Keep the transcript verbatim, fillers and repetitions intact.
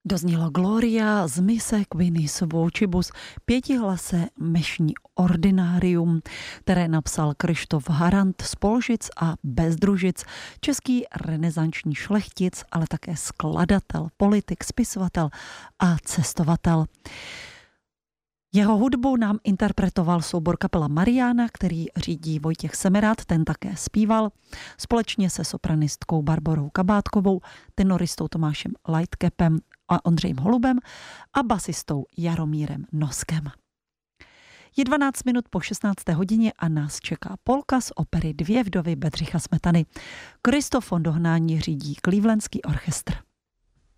Doznělo Gloria z mise Quinis Vocibus, pětihlase mešní ordinárium, které napsal Kryštof Harant z Polžic a Bezdružic, český renesanční šlechtic, ale také skladatel, politik, spisovatel a cestovatel. Jeho hudbu nám interpretoval soubor kapela Mariána, který řídí Vojtěch Semerád, ten také zpíval, společně se sopranistkou Barborou Kabátkovou, tenoristou Tomášem Lightcapem a Ondřejem Holubem a basistou Jaromírem Noskem. Je dvanáct minut po šestnácté hodině a nás čeká polka z opery Dvě vdovy Bedřicha Smetany. Kristof von Dohnání řídí Clevelandský orchestr.